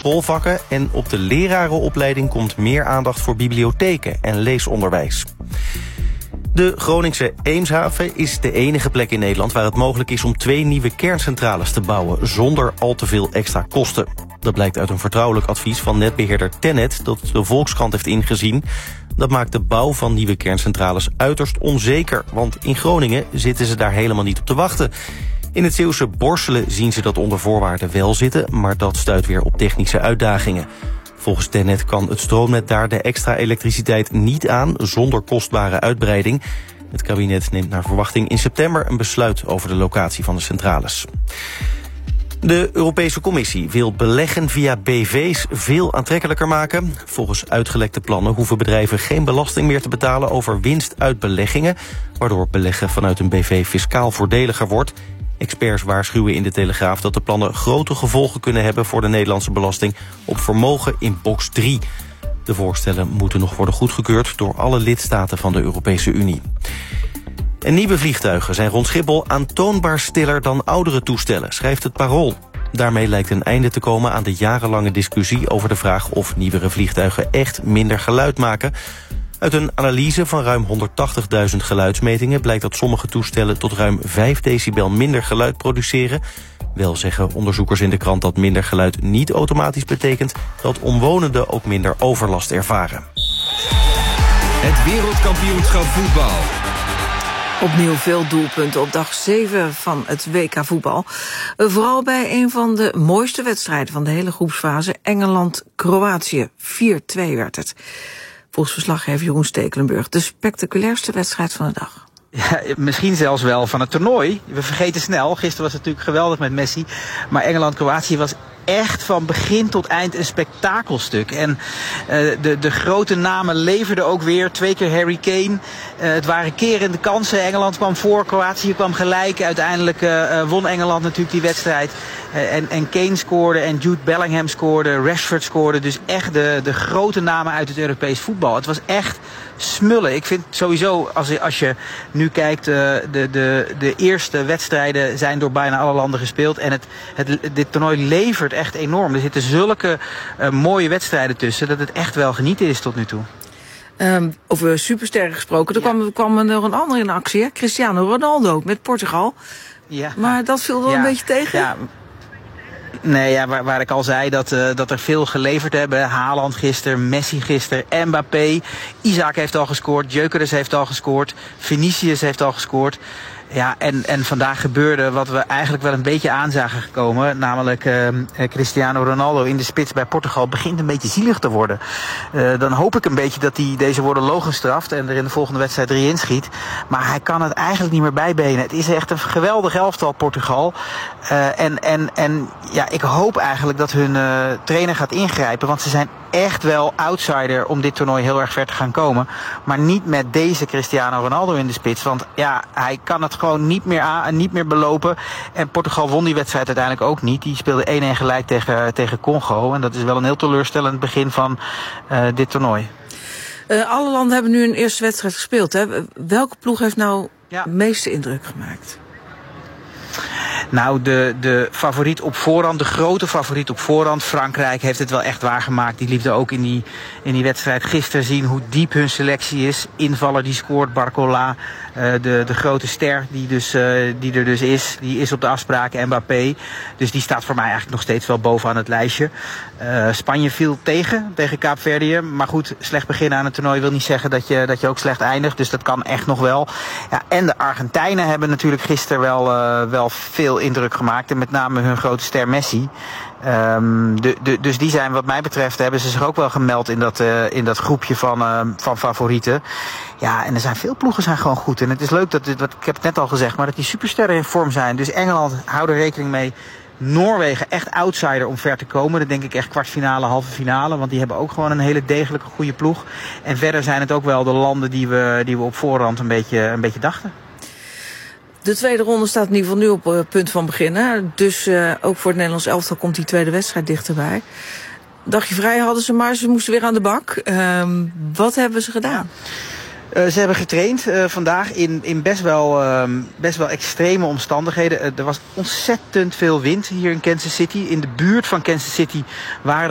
schoolvakken en op de lerarenopleiding komt meer aandacht voor bibliotheken en leesonderwijs. De Groningse Eemshaven is de enige plek in Nederland waar het mogelijk is om 2 nieuwe kerncentrales te bouwen zonder al te veel extra kosten. Dat blijkt uit een vertrouwelijk advies van netbeheerder TenneT dat de Volkskrant heeft ingezien. Dat maakt de bouw van nieuwe kerncentrales uiterst onzeker, want in Groningen zitten ze daar helemaal niet op te wachten. In het Zeeuwse Borselen zien ze dat onder voorwaarden wel zitten, maar dat stuit weer op technische uitdagingen. Volgens TenneT kan het stroomnet daar de extra elektriciteit niet aan zonder kostbare uitbreiding. Het kabinet neemt naar verwachting in september een besluit over de locatie van de centrales. De Europese Commissie wil beleggen via BV's veel aantrekkelijker maken. Volgens uitgelekte plannen hoeven bedrijven geen belasting meer te betalen over winst uit beleggingen, waardoor beleggen vanuit een BV fiscaal voordeliger wordt. Experts waarschuwen in de Telegraaf dat de plannen grote gevolgen kunnen hebben voor de Nederlandse belasting op vermogen in box 3. De voorstellen moeten nog worden goedgekeurd door alle lidstaten van de Europese Unie. En nieuwe vliegtuigen zijn rond Schiphol aantoonbaar stiller dan oudere toestellen, schrijft het Parool. Daarmee lijkt een einde te komen aan de jarenlange discussie over de vraag of nieuwere vliegtuigen echt minder geluid maken. Uit een analyse van ruim 180.000 geluidsmetingen blijkt dat sommige toestellen tot ruim 5 decibel minder geluid produceren. Wel zeggen onderzoekers in de krant dat minder geluid niet automatisch betekent dat omwonenden ook minder overlast ervaren. Het wereldkampioenschap voetbal. Opnieuw veel doelpunten op dag 7 van het WK voetbal. Vooral bij een van de mooiste wedstrijden van de hele groepsfase, Engeland-Kroatië. 4-2 werd het. Volgens verslaggever Jeroen Stekelenburg de spectaculairste wedstrijd van de dag. Ja, misschien zelfs wel van het toernooi. We vergeten snel, gisteren was het natuurlijk geweldig met Messi. Maar Engeland-Kroatië was echt van begin tot eind een spektakelstuk. En de grote namen leverden ook weer. 2 keer Harry Kane. Het waren kerende kansen. Engeland kwam voor, Kroatië kwam gelijk. Uiteindelijk won Engeland natuurlijk die wedstrijd. En Kane scoorde en Jude Bellingham scoorde. Rashford scoorde. Dus echt de grote namen uit het Europees voetbal. Het was echt smullen. Ik vind sowieso, als je nu kijkt, de eerste wedstrijden zijn door bijna alle landen gespeeld. En dit toernooi levert echt enorm. Er zitten zulke mooie wedstrijden tussen dat het echt wel genieten is tot nu toe. Over supersterren gesproken, er kwam er nog een ander in actie, hè? Cristiano Ronaldo met Portugal. Ja. Maar dat viel wel een beetje tegen. Ja. Nee, ja, waar ik al zei dat er veel geleverd hebben. Haaland gisteren, Messi gisteren, Mbappé. Isaac heeft al gescoord, Gyökeres heeft al gescoord, Vinicius heeft al gescoord. Ja, en vandaag gebeurde wat we eigenlijk wel een beetje aan zagen gekomen. Namelijk Cristiano Ronaldo in de spits bij Portugal begint een beetje zielig te worden. Dan hoop ik een beetje dat hij deze worden logenstraft en er in de volgende wedstrijd 3 inschiet. Maar hij kan het eigenlijk niet meer bijbenen. Het is echt een geweldig elftal, Portugal. En ja, ik hoop eigenlijk dat hun trainer gaat ingrijpen. Want ze zijn echt wel outsider om dit toernooi heel erg ver te gaan komen. Maar niet met deze Cristiano Ronaldo in de spits. Want ja, hij kan het gewoon niet meer belopen. En Portugal won die wedstrijd uiteindelijk ook niet. Die speelde 1-1 gelijk tegen Congo. En dat is wel een heel teleurstellend begin van dit toernooi. Alle landen hebben nu een eerste wedstrijd gespeeld, hè? Welke ploeg heeft nou de meeste indruk gemaakt? Nou, de favoriet op voorhand, de grote favoriet op voorhand, Frankrijk, heeft het wel echt waargemaakt. Die liefde ook in die wedstrijd gisteren zien hoe diep hun selectie is. Invaller die scoort, Barcola, de grote ster die er dus is. Die is op de afspraken, Mbappé. Dus die staat voor mij eigenlijk nog steeds wel bovenaan het lijstje. Spanje viel tegen Kaapverdië. Maar goed, slecht beginnen aan het toernooi wil niet zeggen dat je ook slecht eindigt. Dus dat kan echt nog wel. Ja, en de Argentijnen hebben natuurlijk gisteren wel veel indruk gemaakt. En met name hun grote ster Messi. Dus die zijn wat mij betreft, hebben ze zich ook wel gemeld in dat groepje van favorieten. Ja, en er zijn veel ploegen zijn gewoon goed. En het is leuk dat, ik heb het net al gezegd, maar dat die supersterren in vorm zijn. Dus Engeland, hou er rekening mee. Noorwegen, echt outsider om ver te komen. Dat denk ik echt kwartfinale, halve finale. Want die hebben ook gewoon een hele degelijke goede ploeg. En verder zijn het ook wel de landen die we op voorhand een beetje dachten. De tweede ronde staat in ieder geval nu op het punt van beginnen. Dus ook voor het Nederlands elftal komt die tweede wedstrijd dichterbij. Dagje vrij hadden ze, maar ze moesten weer aan de bak. Wat hebben ze gedaan? Ze hebben getraind vandaag in best wel extreme omstandigheden. Er was ontzettend veel wind hier in Kansas City. In de buurt van Kansas City waren